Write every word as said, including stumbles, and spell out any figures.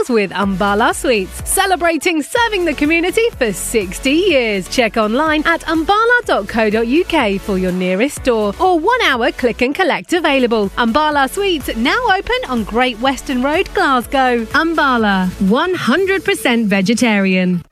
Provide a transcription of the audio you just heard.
deals with Umbala Sweets, celebrating serving the community for sixty years. Check online at umbala dot co dot uk for your nearest store or one hour click and collect available. Umbala Sweets now open on Great Western Road, Glasgow. Umbala, one hundred percent vegetarian.